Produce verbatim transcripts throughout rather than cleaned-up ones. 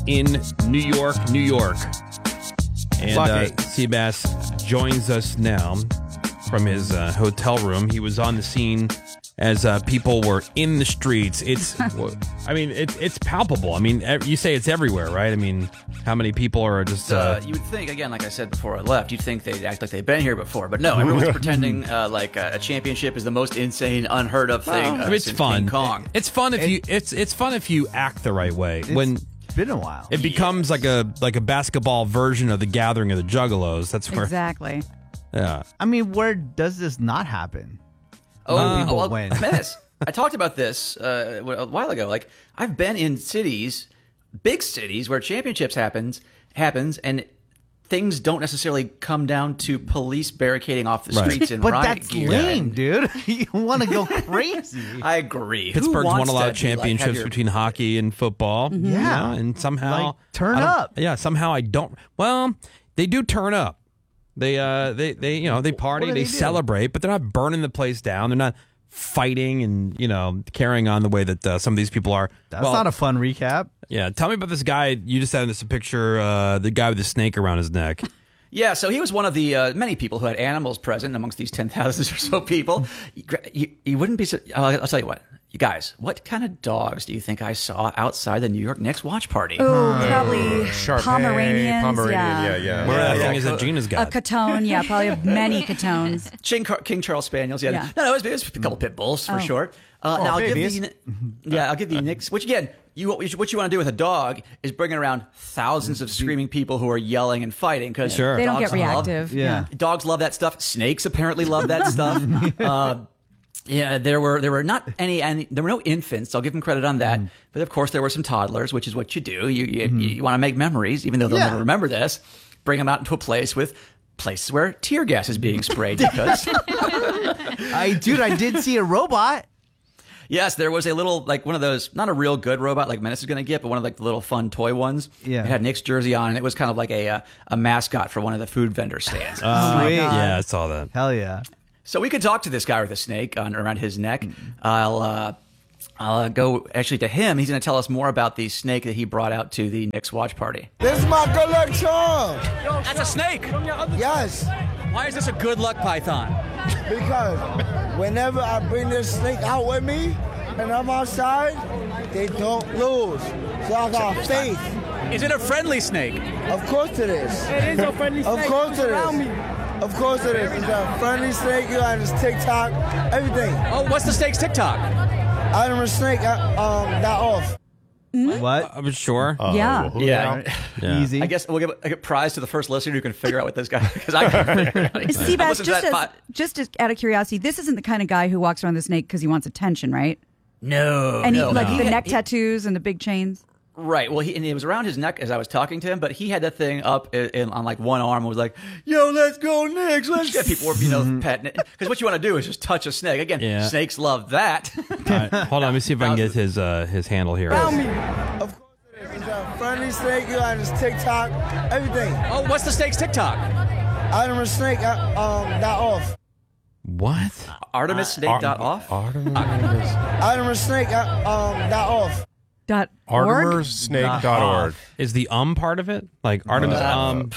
in New York, New York. And uh, Seabass joins us now from his uh, hotel room. He was on the scene as uh, people were in the streets. It's, I mean, it, it's palpable. I mean, you say it's everywhere, right? I mean, how many people are just... Uh, uh, you would think, again, like I said before I left, you'd think they'd act like they've been here before. But no, everyone's pretending uh, like uh, a championship is the most insane, unheard of thing. well, Uh, it's since fun. King Kong. It's fun if it, you. It's it's fun if you act the right way. It's when been a while, it becomes like a like a basketball version of the Gathering of the Juggalos. That's where Exactly. Yeah. I mean, where does this not happen? Oh, When people well, win. Menace. I talked about this uh, a while ago. Like, I've been in cities, big cities, where championships happens happens, and things don't necessarily come down to police barricading off the Right. streets in But riot that's gear. lame, dude. You want to go crazy. I agree. Who Pittsburgh's wants won a lot to of be, like, have championships your- between hockey and football. Yeah. you know, and somehow Like, turn I don't- up. Yeah, somehow I don't. Well, they do turn up. They uh they they you know they party, do they, they do? celebrate, but they're not burning the place down. They're not fighting and you know carrying on the way that uh, some of these people are. That's Well, not a fun recap. yeah. Tell me about this guy. You just had this picture. Uh, the guy with the snake around his neck. Yeah, so he was one of the uh, many people who had animals present amongst these ten thousand or so people. You, you, you wouldn't be... So, uh, I'll tell you what. You guys, what kind of dogs do you think I saw outside the New York Knicks watch party? Oh, probably Shar-Pei, Pomeranians. Pomeranian, yeah. yeah, yeah. What Yeah, other yeah. thing is that Gina's A got? Catone, yeah, probably many Catones. King, King Charles Spaniels, yeah. Yeah. No, no, it was, it was a couple pit bulls for Oh. sure. Uh, Oh, now I'll give babies. the, yeah, I'll give the Knicks. Which again, you what you want to do with a dog is bring around thousands of screaming people who are yelling and fighting because Sure. They don't dogs get love- reactive. Yeah. Dogs love that stuff. Snakes apparently love that stuff. uh, yeah, there were there were not any, any there were no infants. I'll give them credit on that. But of course, there were some toddlers, which is what you do. You you, you want to make memories, even though they'll Yeah. never remember this. Bring them out into a place with places where tear gas is being sprayed because. I, dude, I did see a robot. Yes, there was a little, like one of those, not a real good robot like Menace is going to get, but one of like the little fun toy ones. Yeah. It had Nick's jersey on, and it was kind of like a uh, a mascot for one of the food vendor stands. Uh, Sweet. yeah, I saw that. Hell yeah. So we could talk to this guy with a snake on around his neck. I'll uh, I'll uh, go actually to him. He's going to tell us more about the snake that he brought out to the Knicks watch party. This is my good luck charm. That's a snake. Yes, Why is this a good luck python? because whenever I bring this snake out with me and I'm outside, they don't lose. So I got faith. Is it a friendly snake? Of course it is. It is a friendly snake. Of course it is. Of course it is. It's a friendly snake. You got his TikTok, everything. Oh, what's the snake's TikTok? I'm a snake. uh, Um, that off. What? I was sure. Yeah. Yeah. Yeah. Easy. I guess we'll give a, a prize to the first listener who can figure out what this guy because I can't figure it out. Seabass, I listened to just that as, fi- just as, out of curiosity, this isn't the kind of guy who walks around the snake because he wants attention, right? No, And he, no, like no. the He- neck he- tattoos and the big chains. Right. Well, he, and it was around his neck as I was talking to him, but he had that thing up in, in, on like one arm and was like, "Yo, let's go, Knicks, let's go." People were, you know, petting it because what you want to do is just touch a snake. Again, Yeah. snakes love that. All right, hold on, let me see if I can get his uh, his handle here. Of course it is. It's a friendly snake. You got his TikTok, everything. Oh, what's the snake's TikTok? I'm a snake. uh, Um, that off. What? Artemis snake dot off. I'm a snake. uh, Um, that off. Dot Artemis Snake dot org. Is the um part of it? Like Artemis um?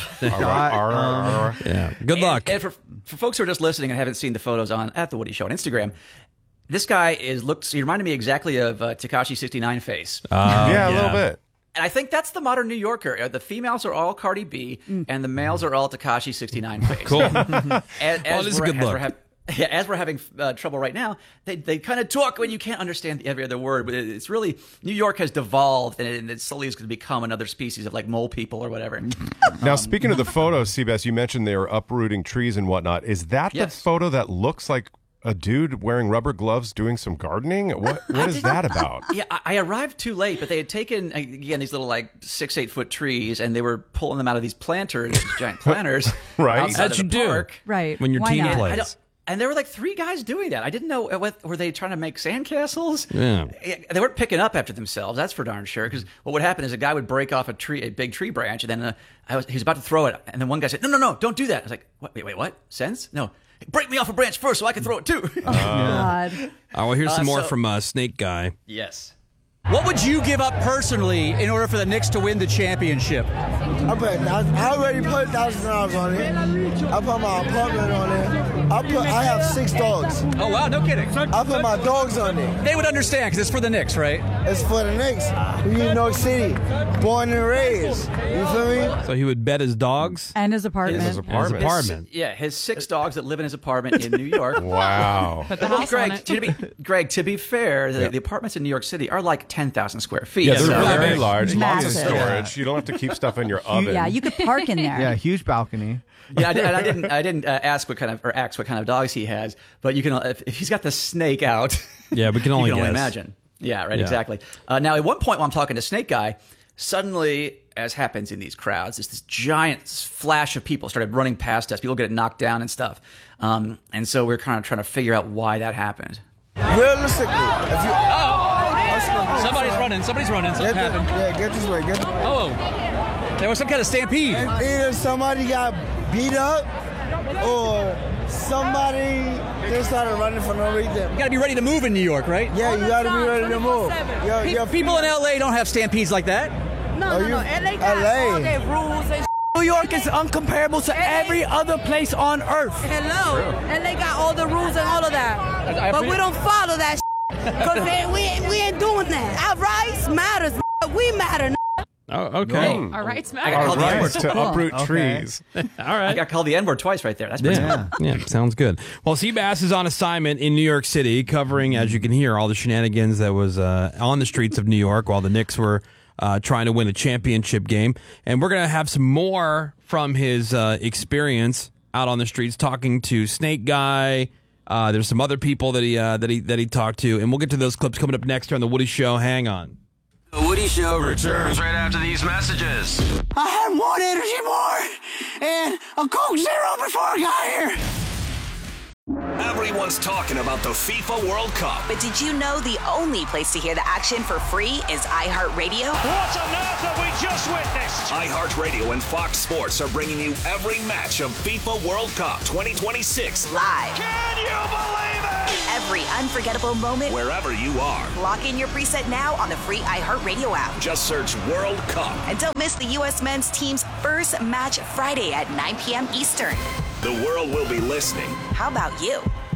Yeah. Good luck. And, and for for folks who are just listening and haven't seen the photos on at the Woody Show on Instagram, this guy is looks. He reminded me exactly of uh, Tekashi sixty-nine face. Uh, Yeah, a little bit. And I think that's the modern New Yorker. Uh, The females are all Cardi B, and the males are all Tekashi sixty-nine face. Cool. As, Well, as this is we're, good as luck. We're hav- yeah, as we're having uh, trouble right now, they they kind of talk when you can't understand every other word. But it's really New York has devolved, and it, and it slowly is going to become another species of like mole people or whatever. Now, speaking of the photos, Seabass, you mentioned they were uprooting trees and whatnot. Is that Yes. the photo that looks like a dude wearing rubber gloves doing some gardening? What What is that about? Yeah, I, I arrived too late, but they had taken again these little like six, eight foot trees, and they were pulling them out of these planters, these giant planters, Right. outside That's of you the do. park. Right. When your Why team not? plays. I don't, and there were like three guys doing that. I didn't know. uh, What, were they trying to make sandcastles? Yeah. They weren't picking up after themselves. That's for darn sure. Because what would happen is a guy would break off a tree, a big tree branch, and then uh, I was, he was about to throw it, and then one guy said, "No, no, no, don't do that." I was like, "What? Wait, wait, what? Sense? No, break me off a branch first, so I can throw it too." God. Oh, well, here's some Uh, more so- from uh, Snake Guy. Yes. What would you give up personally in order for the Knicks to win the championship? I put I already put thousand dollars on it. I put my apartment on it. I put I have six dogs. Oh wow, no kidding. I put my dogs on it. They would understand because it's for the Knicks, right? It's for the Knicks. We in New York City, born and raised. You feel me? So he would bet his dogs and his apartment. His apartment. His apartment. His, yeah, his six dogs that live in his apartment in New York. Wow. Put the Well, house Greg, on it. to be, Greg, to be fair, the, Yeah. the apartments in New York City are like ten thousand square feet. Yeah, they're so- very, very large. Lots of massive. storage. You don't have to keep stuff in your oven. Yeah, you could park in there. Yeah, huge balcony. Yeah, I, did, I didn't. I didn't uh, ask what kind of or ask what kind of dogs he has, but you can if, if he's got the snake out. Yeah, we can only you can only guess. imagine. Yeah, right. Yeah. Exactly. Uh, now, at one point, while I'm talking to Snake Guy, suddenly, as happens in these crowds, there's this giant flash of people started running past us. People get knocked down and stuff, um, and so we're kind of trying to figure out why that happened. Realistically, if you Somebody's running. Somebody's running. Something get the, happened. yeah, get this way. Get the, Oh, there was some kind of stampede. either somebody got beat up or somebody just started running for no reason. You got to be ready to move in New York, right? Yeah, you gotta be ready to move. Yo, yo, People in L A don't have stampedes like that. No, no, no. L A got all their rules and New York is uncomparable to every other place on earth. Hello. And they got all the rules and all of that. But we don't follow that because we, ain't- we ain't doing that. Our rights matters. We matter. Oh, okay. Mm. Our rights I matter. got Our called the rights N-word. to uproot Okay. trees. All I right. got called the N-word twice right there. That's pretty Yeah. yeah, sounds good. Well, Seabass is on assignment in New York City, covering, as you can hear, all the shenanigans that was uh, on the streets of New York while the Knicks were uh, trying to win a championship game. And we're going to have some more from his uh, experience out on the streets, talking to Snake Guy. Uh, there's some other people that he uh, that he that he talked to, and we'll get to those clips coming up next here on the Woody Show. Hang on. The Woody Show returns right after these messages. I had one energy bar and a Coke Zero before I got here. Everyone's talking about the FIFA World Cup. But did you know the only place to hear the action for free is iHeartRadio? What on earth have we just witnessed? iHeartRadio and Fox Sports are bringing you every match of FIFA World Cup twenty twenty-six Live. Can you believe it? Every unforgettable moment. wherever you are. Lock in your preset now on the free iHeartRadio app. Just search World Cup. And don't miss the U S men's team's first match Friday at nine p.m. Eastern. The world will be listening. How about you?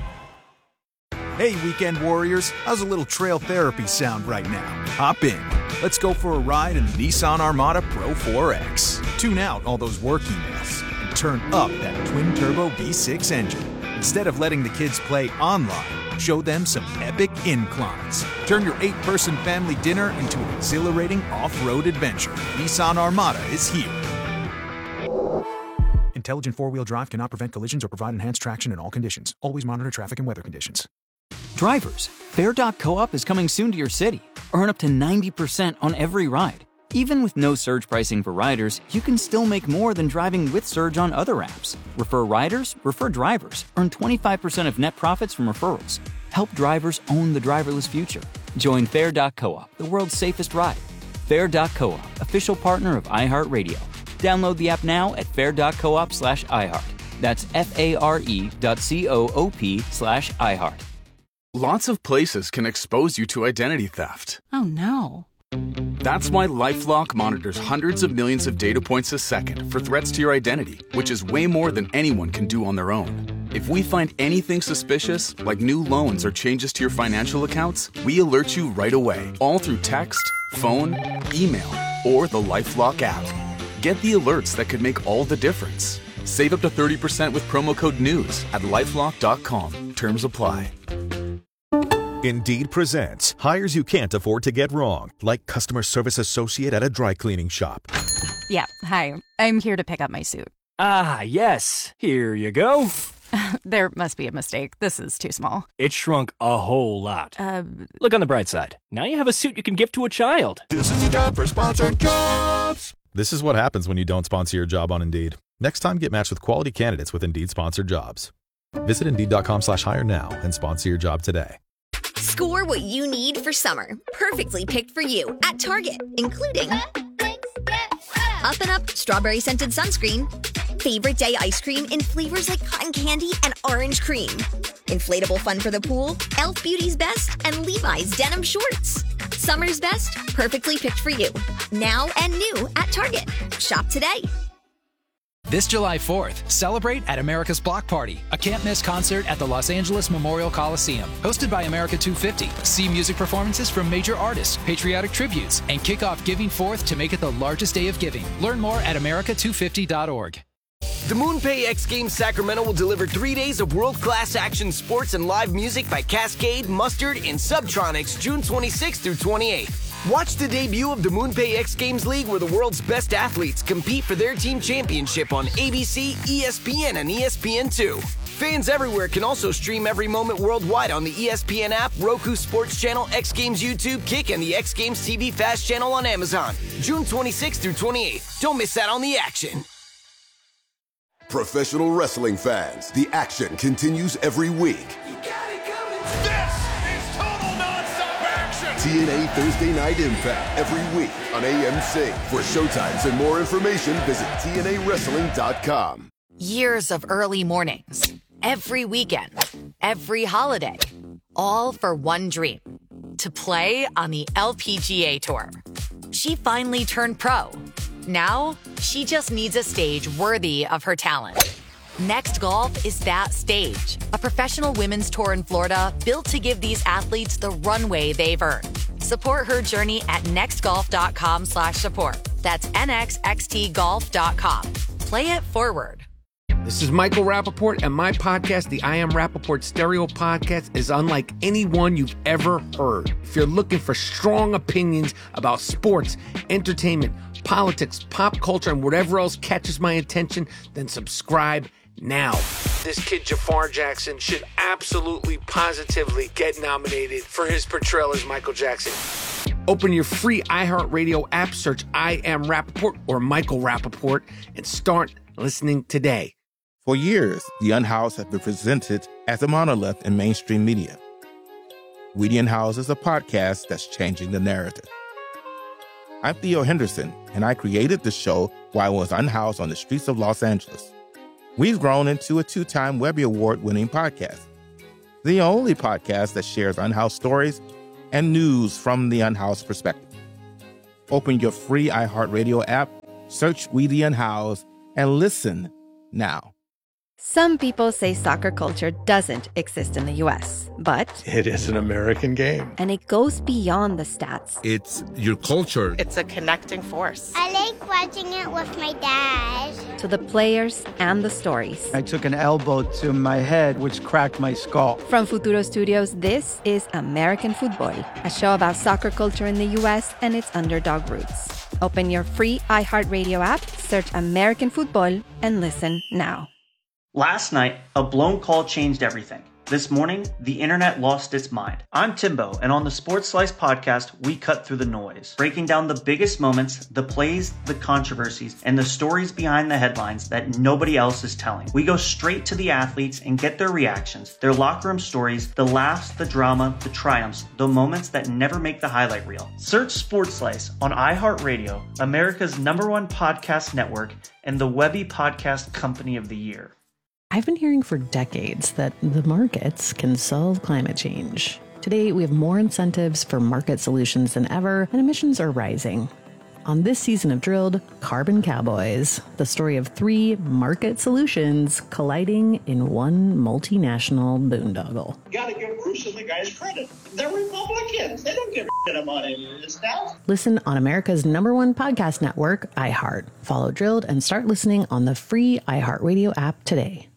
Hey, weekend warriors, how's a little trail therapy sound right now? Hop in. Let's go for a ride in the Nissan Armada Pro four X. Tune out all those work emails and turn up that twin-turbo V six engine. Instead of letting the kids play online, show them some epic inclines. Turn your eight-person family dinner into an exhilarating off-road adventure. Nissan Armada is here. Intelligent four-wheel drive cannot prevent collisions or provide enhanced traction in all conditions. Always monitor traffic and weather conditions. Drivers, Fair dot co-op is coming soon to your city. Earn up to ninety percent on every ride. Even with no surge pricing for riders, you can still make more than driving with Surge on other apps. Refer riders, refer drivers. Earn twenty-five percent of net profits from referrals. Help drivers own the driverless future. Join Fair dot co-op, the world's safest ride. Fair dot co-op, official partner of iHeartRadio. Download the app now at fair dot coop slash iHeart. That's F-A-R-E dot C-O-O-P slash iHeart. Lots of places can expose you to identity theft. Oh, no. That's why LifeLock monitors hundreds of millions of data points a second for threats to your identity, which is way more than anyone can do on their own. If we find anything suspicious, like new loans or changes to your financial accounts, we alert you right away, all through text, phone, email, or the LifeLock app. Get the alerts that could make all the difference. Save up to thirty percent with promo code NEWS at lifelock dot com. Terms apply. Indeed presents hires you can't afford to get wrong, like customer service associate at a dry cleaning shop. Yeah, hi. I'm here to pick up my suit. Ah, yes. Here you go. There must be a mistake. This is too small. It shrunk a whole lot. Uh, Look on the bright side. Now you have a suit you can give to a child. This is the job for sponsored jobs. This is what happens when you don't sponsor your job on Indeed. Next time, get matched with quality candidates with Indeed sponsored jobs. Visit Indeed.com slash hire now and sponsor your job today. Score what you need for summer. Perfectly picked for you at Target, including Up and Up strawberry scented sunscreen, favorite day ice cream in flavors like cotton candy and orange cream, inflatable fun for the pool, Elf Beauty's Best, and Levi's denim shorts. Summer's best, perfectly picked for you. Now and new at Target. Shop today. This July fourth, celebrate at America's Block Party, a can't-miss concert at the Los Angeles Memorial Coliseum. Hosted by America two fifty, see music performances from major artists, patriotic tributes, and kick off Giving Fourth to make it the largest day of giving. Learn more at america two fifty dot org. The MoonPay X Games Sacramento will deliver three days of world-class action sports and live music by Cascade, Mustard, and Subtronics June twenty-sixth through twenty-eighth. Watch the debut of the MoonPay X Games League, where the world's best athletes compete for their team championship on A B C, E S P N, and E S P N two. Fans everywhere can also stream every moment worldwide on the E S P N app, Roku Sports Channel, X Games YouTube, Kick, and the X Games T V Fast channel on Amazon. June twenty-sixth through twenty-eighth. Don't miss out on the action. Professional wrestling fans, the action continues every week. T N A Thursday Night Impact every week on A M C. For showtimes and more information, visit T N A wrestling dot com. Years of early mornings, every weekend, every holiday, all for one dream, to play on the L P G A Tour. She finally turned pro. Now, she just needs a stage worthy of her talent. Next Golf is that stage, a professional women's tour in Florida built to give these athletes the runway they've earned. Support her journey at nextgolf.com slash support. That's N X X T golf dot com. Play it forward. This is Michael Rappaport, and my podcast, the I Am Rappaport Stereo Podcast, is unlike any one you've ever heard. If you're looking for strong opinions about sports, entertainment, politics, pop culture, and whatever else catches my attention, then subscribe now. This kid Jafar Jackson should absolutely, positively get nominated for his portrayal as Michael Jackson. Open your free iHeartRadio app, search I Am Rappaport or Michael Rappaport, and start listening today. For years, The Unhoused have been presented as a monolith in mainstream media. We The Unhoused is a podcast that's changing the narrative. I'm Theo Henderson, and I created the show while I was unhoused on the streets of Los Angeles. We've grown into a two-time Webby Award-winning podcast, the only podcast that shares unhoused stories and news from the unhoused perspective. Open your free iHeartRadio app, search We The Unhoused, and listen now. Some people say soccer culture doesn't exist in the U S, but it is an American game. And it goes beyond the stats. It's your culture. It's a connecting force. I like watching it with my dad. To the players and the stories. I took an elbow to my head, which cracked my skull. From Futuro Studios, this is American Football, a show about soccer culture in the U S and its underdog roots. Open your free iHeartRadio app, search American Football, and listen now. Last night, a blown call changed everything. This morning, the internet lost its mind. I'm Timbo, and on the Sports Slice podcast, we cut through the noise, breaking down the biggest moments, the plays, the controversies, and the stories behind the headlines that nobody else is telling. We go straight to the athletes and get their reactions, their locker room stories, the laughs, the drama, the triumphs, the moments that never make the highlight reel. Search Sports Slice on iHeartRadio, America's number one podcast network, and the Webby Podcast Company of the Year. I've been hearing for decades that the markets can solve climate change. Today, we have more incentives for market solutions than ever, and emissions are rising. On this season of Drilled, Carbon Cowboys, the story of three market solutions colliding in one multinational boondoggle. You gotta give Bruce and the guys credit. They're Republicans. They don't give a shit about any of this stuff. Listen on America's number one podcast network, iHeart. Follow Drilled and start listening on the free iHeartRadio app today.